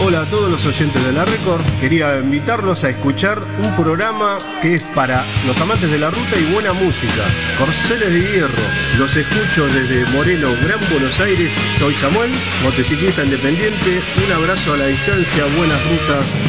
Hola a todos los oyentes de la Record. Quería invitarlos a escuchar un programa que es para los amantes de la ruta y buena música. Corceles de Hierro. Los escucho desde Moreno, Gran Buenos Aires. Soy Samuel, motociclista independiente. Un abrazo a la distancia, buenas rutas.